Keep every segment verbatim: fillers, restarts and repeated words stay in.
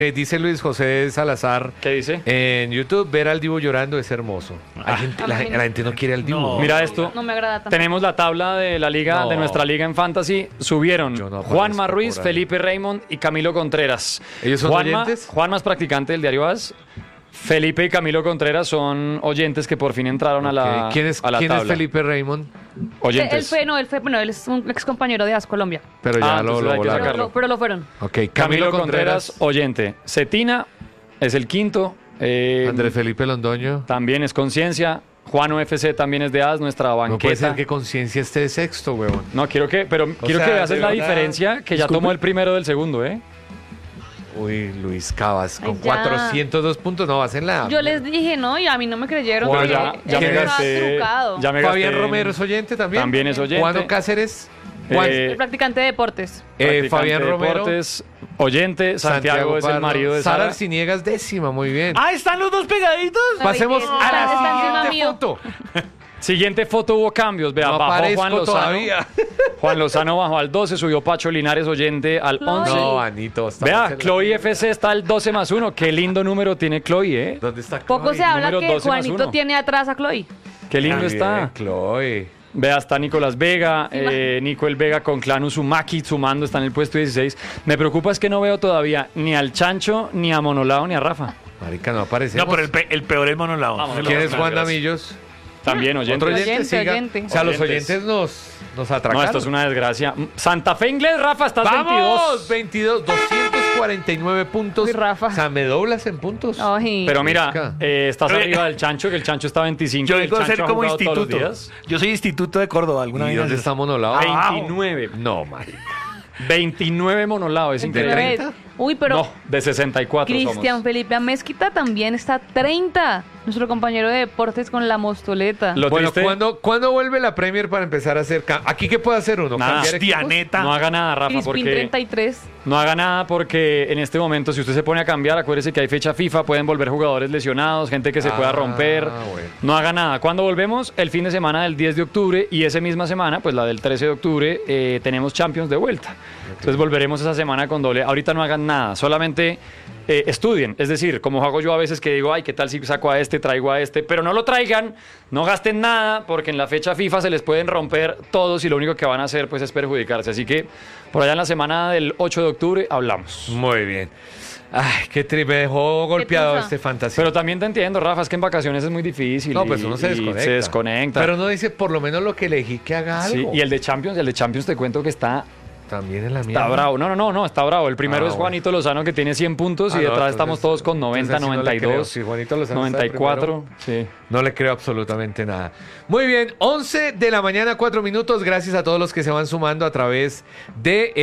Eh, dice Luis José Salazar. ¿Qué dice? En YouTube, ver al Dibu llorando es hermoso. Hay gente- la, la gente no quiere al Dibu. No. Mira esto. No me agrada tanto. Tenemos la tabla de la liga, No. de nuestra liga en Fantasy. Subieron Yo no aparezco Juanma Ruiz, por ahí. Felipe Raymond y Camilo Contreras. ¿Ellos son Juanma, oyentes? Juanma es practicante del diario AS. Felipe y Camilo Contreras son oyentes que por fin entraron a la, Ok. ¿Quién es, a la quién es tabla. Felipe Raymond? Él Oyentes. fue, no, él fue, bueno, él es un ex compañero de AS Colombia. Pero ya Ah, lo, entonces lo hay que volaron. Pero sacarlo. lo, pero lo fueron. Ok, Camilo, Camilo Contreras, Contreras, oyente. Cetina es el quinto. Eh, Andrés Felipe Londoño. También es Conciencia. Juan O F C también es de AS, nuestra No puede banqueta. ser que Conciencia esté de sexto, huevón. No, quiero que, pero quiero sea, que veas de la verdad, diferencia que ya disculpe. tomó el primero del segundo, ¿eh? Uy, Luis Cabas, con Ay, ya. cuatrocientos dos puntos. No, vas en la... Yo les dije, ¿no? Y a mí no me creyeron. Juan, porque ya, ya me estaba gasté. trucado. Ya me Fabián gasté- Romero es oyente también. También es oyente. Juan Cáceres. Juan, Eh, El practicante de deportes. eh, practicante Fabián de Romero. deportes, oyente. Santiago, es el Pardo. marido de Sara Sara. Arciniegas, décima, muy bien. Ah, ¿están los dos pegaditos? Pasemos Está- a está la encima siguiente mío. foto. Siguiente foto hubo cambios. Vea, No bajó aparezco Juan Lozano. todavía. Juan Lozano bajó al doce, subió Pacho Linares oyente al Chloe. once. No, Anito. estamos Vea, en la- Chloe F C está al doce más uno. Qué lindo número tiene Chloe, ¿eh? ¿Dónde está Poco Chloe? se habla número que doce más Juanito uno. tiene atrás a Chloe. Qué lindo Muy está. bien, Chloe. Vea, está Nicolás Vega, eh, Nico el Vega con Clan Uzumaki sumando, está en el puesto dieciséis. Me preocupa es que no veo todavía ni al Chancho, ni a Monolao, ni a Rafa. Marica, no aparece. No, pero el, pe- el peor es Monolao. Vamos, ¿Quién es Juan Gracias. Damillos? También oyente. Otro oyente, Oyente, siga. oyente. O sea, los Oyentes. oyentes nos, nos atracaron. No, esto es una desgracia. Santa Fe Inglés, Rafa, estás ¡Vamos! veintidós. veintidós, doscientos cuarenta y nueve puntos. Uy, Rafa. O sea, me doblas en puntos. Ay. Pero mira, Marica. eh, estás Oye, arriba del Chancho, que el Chancho está veinticinco. Yo y el vengo a Chancho ser ha como jugado todos los instituto. días. Yo soy instituto de Córdoba. ¿Alguna ¿Y vez dónde has- está Monolao? Ah, veintinueve. No, marica. veintinueve Monolao, es increíble. treinta? Uy, pero No, de sesenta y cuatro Cristian somos. Felipe Amezquita también está treinta. Nuestro compañero de deportes con la Mostoleta. Lo Bueno, triste, ¿cuándo, ¿cuándo vuelve la Premier para empezar a hacer... cam- ¿Aquí qué puede hacer uno? Nada. ¿Cambiar Hostia, equipos? neta. no haga nada, Rafa, Crispin porque... treinta y tres. No haga nada porque en este momento, si usted se pone a cambiar, acuérdese que hay fecha FIFA, pueden volver jugadores lesionados, gente que se pueda Ah, romper. bueno. No haga nada. Cuando volvemos, el fin de semana del diez de octubre y esa misma semana, pues la del trece de octubre, eh, tenemos Champions de vuelta. Entonces volveremos esa semana con doble. Ahorita no hagan nada, solamente eh, estudien. Es decir, como hago yo a veces que digo, ay, ¿qué tal si saco a este, traigo a este? Pero no lo traigan, no gasten nada, porque en la fecha FIFA se les pueden romper todos y lo único que van a hacer pues es perjudicarse. Así que por allá en la semana del ocho de octubre hablamos. Muy bien. Ay, qué tri... Me dejó golpeado tusa. este fantasía. Pero también te entiendo, Rafa, es que en vacaciones es muy difícil. No, pues y- uno se y desconecta. se desconecta. Pero no dice por lo menos lo que elegí que haga Sí, algo. y el de Champions, el de Champions te cuento que está, También en la mierda. está bravo. No, no, no, no, está bravo. El primero Ah, es bueno. Juanito Lozano que tiene cien puntos Ah, y no, detrás entonces- estamos todos con noventa, entonces sí no le noventa y dos, creo. Si Juanito Lozano está de noventa y cuatro. Sí. No le creo absolutamente nada. Muy bien, once de la mañana, cuatro minutos. Gracias a todos los que se van sumando a través de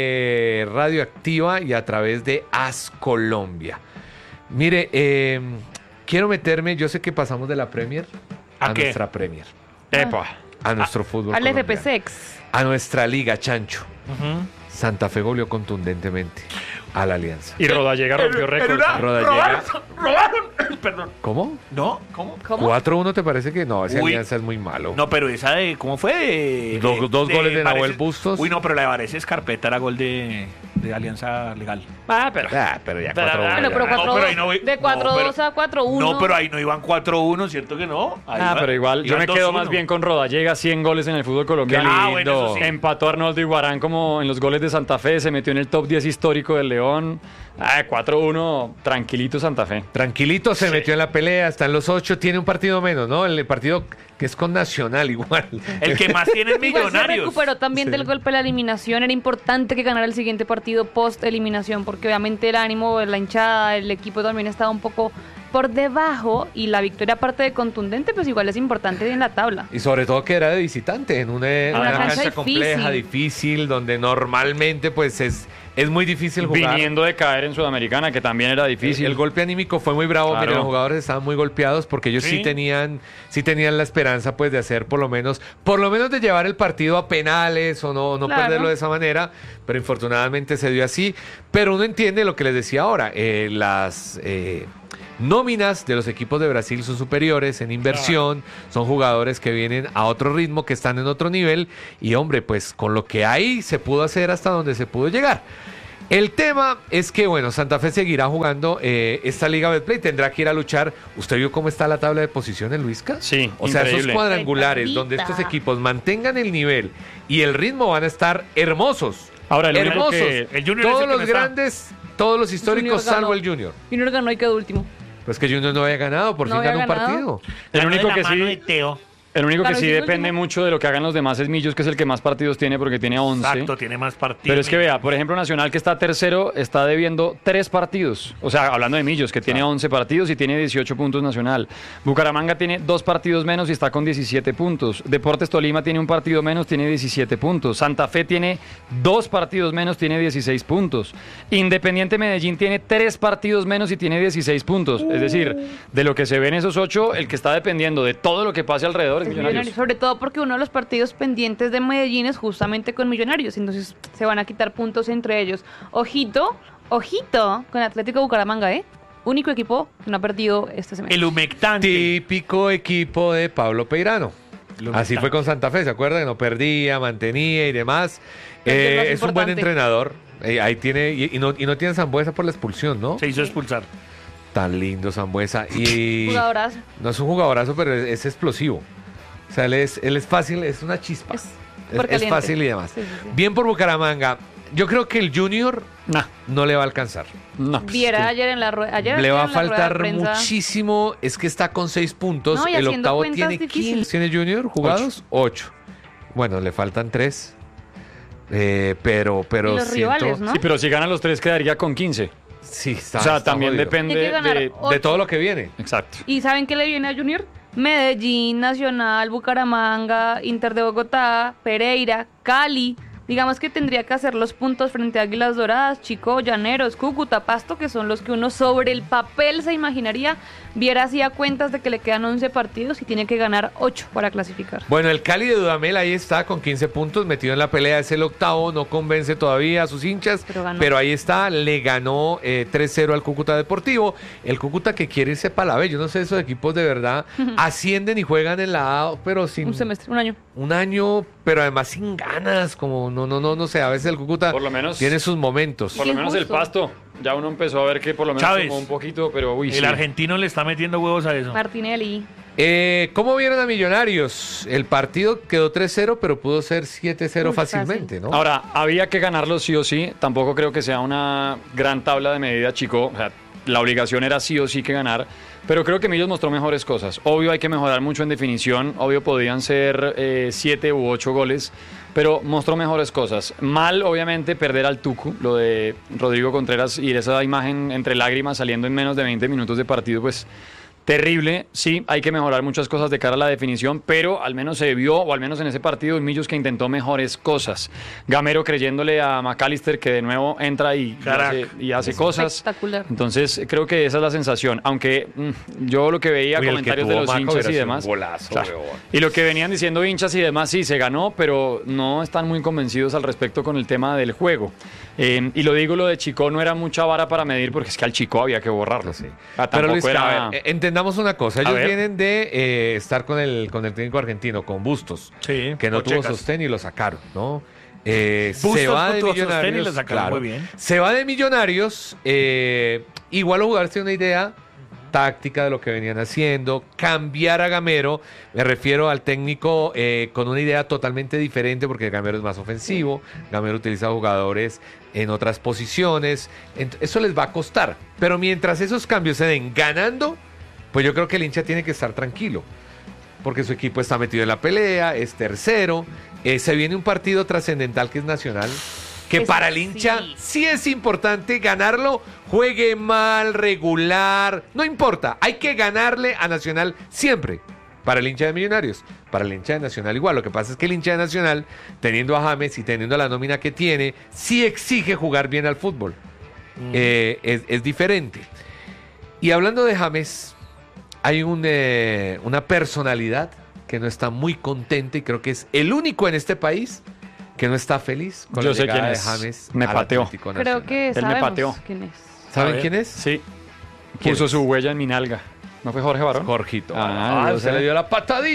eh, Radioactiva y a través de As Colombia. Mire, eh, quiero meterme, yo sé que pasamos de la Premier a, ¿A qué? nuestra Premier, Epa. a nuestro fútbol Al F P colombiano, sex. a nuestra liga, Chancho. Ujú. Santa Fe goleó contundentemente a la Alianza. Y Rodallega rompió récord. Era- Rodallega. robaron, robaron. Perdón. ¿Cómo? ¿No? ¿Cómo? ¿Cómo? ¿cuatro uno te parece que no? Esa Uy. Alianza es muy malo. No, pero esa de. ¿Cómo fue? De, Dos- de- dos goles de Nahuel Vareces- Bustos. Uy, no, pero la de Vareces Carpeta era gol de, de Alianza Legal. Ah, pero. Ah, pero ya Pero- cuatro uno. Bueno, ya. pero No, cuatro pero ahí no vi- de cuatro no, dos pero- a cuatro uno. No, pero ahí no iban cuatro uno, ¿cierto que no? Ahí Ah, iba- pero igual, yo iban me quedo dos uno. más bien con Rodallega, cien goles en el fútbol colombiano. Qué Ah, bueno, eso sí. Empató Arnoldo Iguarán como en los goles de Santa Fe, se metió en el top diez histórico del León. Ah, cuatro uno, tranquilito Santa Fe. Tranquilito, se metió en la pelea, está en los ocho, tiene un partido menos, ¿no? El partido que es con Nacional igual. El que más tiene es Igual se Millonarios. recuperó también Sí. del golpe de la eliminación. Era importante que ganara el siguiente partido post eliminación, porque obviamente el ánimo de la hinchada, el equipo también estaba un poco por debajo, y la victoria, aparte de contundente, pues igual es importante en la tabla. Y sobre todo que era de visitante, en una, en una Una cancha, cancha compleja, difícil. difícil, donde normalmente pues es, es muy difícil jugar. Viniendo de caer en Sudamericana, que también era El, difícil. el golpe anímico fue muy bravo, Claro. miren, los jugadores estaban muy golpeados porque ellos sí. Sí. tenían sí tenían la esperanza pues de hacer por lo menos por lo menos de llevar el partido a penales o no no Claro. perderlo de esa manera, pero infortunadamente se dio así. Pero uno entiende lo que les decía ahora, eh, las eh, nóminas de los equipos de Brasil son superiores en inversión, son jugadores que vienen a otro ritmo, que están en otro nivel, y hombre, pues con lo que hay se pudo hacer hasta donde se pudo llegar. El tema es que, bueno, Santa Fe seguirá jugando eh, esta Liga Betplay, tendrá que ir a luchar. ¿Usted vio cómo está la tabla de posiciones, Luisca? Sí, O sea, esos increíble. cuadrangulares Retadita. donde estos equipos mantengan el nivel y el ritmo van a estar hermosos. Ahora, el único hermosos. que- el Junior es Todos el que los no está. grandes, todos los históricos, Junior ganó. salvo el Junior. Junior ganó y quedó último. Pues que Junior no había ganado, por No fin ganó un había ganado. partido. El Ganó de único la que mano de sí, Teo. el único que Claro, sí sí, es depende último. mucho de lo que hagan los demás es Millos, que es el que más partidos tiene porque tiene once. Exacto, tiene más partidos. Pero es que vea, por ejemplo, Nacional, que está tercero, está debiendo tres partidos. O sea, hablando de Millos, que tiene once partidos y tiene dieciocho puntos Nacional. Bucaramanga tiene dos partidos menos y está con diecisiete puntos. Deportes Tolima tiene un partido menos, tiene diecisiete puntos. Santa Fe tiene dos partidos menos, tiene dieciséis puntos. Independiente Medellín tiene tres partidos menos y tiene dieciséis puntos. Es decir, de lo que se ve en esos ocho, el que está dependiendo de todo lo que pase alrededor es Millonarios. Millonarios, sobre todo porque uno de los partidos pendientes de Medellín es justamente con Millonarios, entonces se van a quitar puntos entre ellos. Ojito, ojito con Atlético Bucaramanga, ¿eh? Único equipo que no ha perdido este semestre. El humectante. Típico equipo de Pablo Peirano. Lo Así humectante. fue con Santa Fe, ¿se acuerda? Que no perdía, mantenía y demás. Es que es Eh, más es un buen importante. entrenador. Eh, ahí tiene, y, y no, y no tiene Sambuesa por la expulsión, ¿no? Se hizo expulsar. Tan lindo Sambuesa. Y Jugadorazo. no es un jugadorazo, pero es, es explosivo. O sea, él es, él es fácil, es una chispa. Es Es, súper es caliente. fácil y demás. Sí, sí, sí. Bien por Bucaramanga. Yo creo que el Junior Nah, no le va a alcanzar. no. pues, Viera que- ayer en la rueda. Ayer Le va a en la rueda de faltar prensa. muchísimo. Es que está con seis puntos. No, y el haciendo octavo cuentas tiene difícil. quince. ¿Tiene Junior jugados? Ocho. Bueno, le faltan tres. Eh, pero, pero Y los siento- rivales, ¿no? Sí, pero si ganan los tres quedaría con quince. Sí, está, O sea, está también jodido. depende Tiene que ganar de... ocho. de todo lo que viene. Exacto. ¿Y saben qué le viene a Junior? Medellín, Nacional, Bucaramanga, Inter de Bogotá, Pereira, Cali. Digamos que tendría que hacer los puntos frente a Águilas Doradas, Chico, Llaneros, Cúcuta, Pasto, que son los que uno sobre el papel se imaginaría. Viera hacía cuentas de que le quedan once partidos y tiene que ganar ocho para clasificar. Bueno, el Cali de Dudamel ahí está con quince puntos, metido en la pelea, es el octavo, no convence todavía a sus hinchas, Pero ganó. pero ahí está, le ganó eh, tres cero al Cúcuta Deportivo, el Cúcuta que quiere irse para la B, yo no sé, esos equipos de verdad ascienden y juegan en la A, pero sin Un semestre, un año. un año, pero además sin ganas, como no, no, no, no sé, a veces el Cúcuta Por lo menos- tiene sus momentos. Por lo menos el Injusto. Pasto. Ya uno empezó a ver que por lo menos Chávez. tomó un poquito, pero uy, El sí. argentino le está metiendo huevos a eso. Martinelli. Eh, ¿Cómo vieron a Millonarios? El partido quedó tres cero, pero pudo ser siete cero Muy fácilmente, fácil. ¿no? Ahora, había que ganarlo sí o sí. Tampoco creo que sea una gran tabla de medida, chico. O sea, la obligación era sí o sí que ganar. Pero creo que Millos mostró mejores cosas. Obvio hay que mejorar mucho en definición. Obvio podían ser eh, siete u ocho goles. Pero mostró mejores cosas. Mal, obviamente, perder al Tucu. Lo de Rodrigo Contreras y esa imagen entre lágrimas saliendo en menos de veinte minutos de partido, pues... Terrible, sí, hay que mejorar muchas cosas de cara a la definición, pero al menos se vio, o al menos en ese partido, un Millos que intentó mejores cosas. Gamero creyéndole a McAllister que de nuevo entra y, y Carac. hace, y hace cosas. Espectacular. Entonces, creo que esa es la sensación. Aunque mm, yo lo que veía, Uy, el que comentarios de tuvo los Maca hinchas hubiera y sido demás. un golazo, Claro. huevón. Y lo que venían diciendo hinchas y demás, sí, se ganó, pero no están muy convencidos al respecto con el tema del juego. Eh, y lo digo, lo de Chico no era mucha vara para medir, porque es que al Chico había que borrarlo. Sí. Ah, Pero tampoco Luis, era... a ver, eh, entendamos una cosa. Ellos ver. vienen de eh, estar con el, con el técnico argentino, con Bustos, Sí, que no con tuvo Checas. sostén y lo sacaron, ¿no? Eh, Bustos se va no de tuvo sostén y Millonarios. lo sacaron claro. muy bien. Se va de Millonarios. eh, igual a jugarse una idea táctica de lo que venían haciendo, cambiar a Gamero, me refiero al técnico eh, con una idea totalmente diferente porque Gamero es más ofensivo, Gamero utiliza jugadores en otras posiciones, ent- eso les va a costar, pero mientras esos cambios se den ganando, pues yo creo que el hincha tiene que estar tranquilo, porque su equipo está metido en la pelea, es tercero, eh, se viene un partido trascendental que es Nacional, que Es para el así. hincha sí es importante ganarlo, juegue mal, regular, no importa, hay que ganarle a Nacional siempre. Para el hincha de Millonarios, para el hincha de Nacional igual. Lo que pasa es que el hincha de Nacional, teniendo a James y teniendo la nómina que tiene, sí exige jugar bien al fútbol. Eh, es, es diferente. Y hablando de James, hay un, eh, una personalidad que no está muy contenta y creo que es el único en este país que no está feliz con Yo la sé llegada quién de es. James Me al pateó. Atlético Creo Nacional. que Él me sabemos pateó. quién es. A ¿Saben ver. quién es? Sí. ¿Quién Puso es? su huella en mi nalga. ¿No fue Jorge Barón? Jorgito. Ah, Ah, yo se sé. le dio la patadita.